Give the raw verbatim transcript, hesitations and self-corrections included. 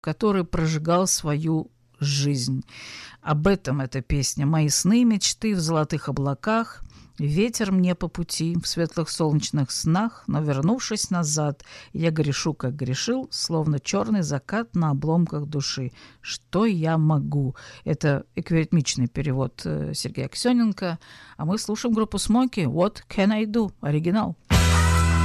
который прожигал свою жизнь. Об этом эта песня. Мои сны, мечты в золотых облаках, ветер мне по пути в светлых солнечных снах, но, вернувшись назад, я грешу, как грешил, словно черный закат на обломках души. Что я могу? Это эквиритмичный перевод Сергея Аксененко. А мы слушаем группу Смоки. What can I do? Оригинал.